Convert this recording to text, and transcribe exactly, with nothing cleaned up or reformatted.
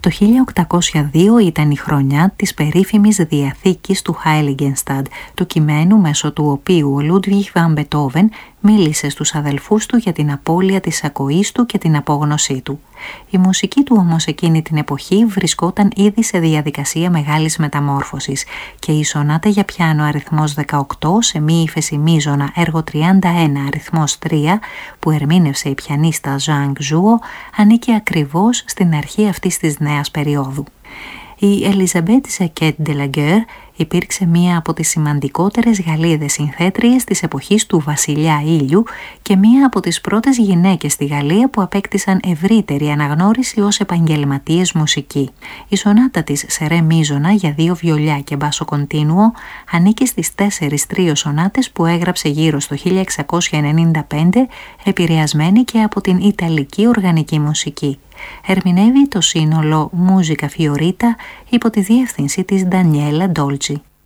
Το χίλια οκτακόσια δύο ήταν η χρονιά της περίφημης διαθήκης του Heiligenstadt, του κειμένου μέσω του οποίου ο Λούντβιχ βαν Μπετόβεν μίλησε στους αδελφούς του για την απώλεια της ακοής του και την απόγνωσή του. Η μουσική του όμως εκείνη την εποχή βρισκόταν ήδη σε διαδικασία μεγάλης μεταμόρφωσης και η σονάτα για πιάνο αριθμός δεκαοκτώ σε μη ύφεση μείζωνα έργο τριάντα ένα αριθμός τρία που ερμήνευσε η πιανίστα Zhang Zhuo ανήκει ακριβώς στην αρχή αυτής της νέας περίοδου. Η Ελιζαμπέτ Ζακέτ Ντελαγκέρ υπήρξε μία από τις σημαντικότερες Γαλλίδες συνθέτριες της εποχής του Βασιλιά Ήλιου και μία από τις πρώτες γυναίκες στη Γαλλία που απέκτησαν ευρύτερη αναγνώριση ως επαγγελματίες μουσική. Η σονάτα της σε ρε μείζωνα για δύο βιολιά και μπάσο κοντίνουο ανήκει στις τέσσερις τρίο σονάτες που έγραψε γύρω στο χίλια εξακόσια ενενήντα πέντε, επηρεασμένη και από την Ιταλική οργανική μουσική. Ερμηνεύει το σύνολο Musica Fiorita υπό τη διεύθυνση της Ντανιέλα Ντόλτζι.